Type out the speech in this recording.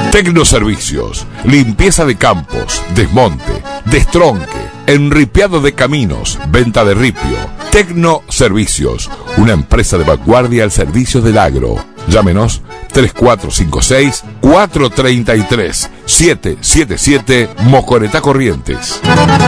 Tecnoservicios, limpieza de campos, desmonte, destronque, enripiado de caminos, venta de ripio. Tecnoservicios, una empresa de vanguardia al servicio del agro. Llámenos 3456-433-777 Mocoretá Corrientes.